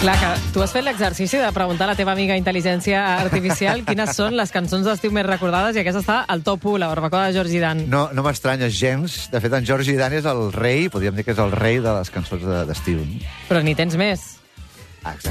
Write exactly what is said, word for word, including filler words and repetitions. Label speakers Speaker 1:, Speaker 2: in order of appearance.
Speaker 1: Clar, que tu has fet l'exercici de preguntar a la teva amiga intel·ligència artificial quines són les cançons d'estiu més recordades, i aquesta està al top u, la barbacoa de Georgie Dan.
Speaker 2: No, no m'estranya gens. De fet, en Georgie Dan és el rei, podríem dir que és el rei de les cançons de- d'estiu.
Speaker 1: Però n'hi tens més.
Speaker 2: Exacte.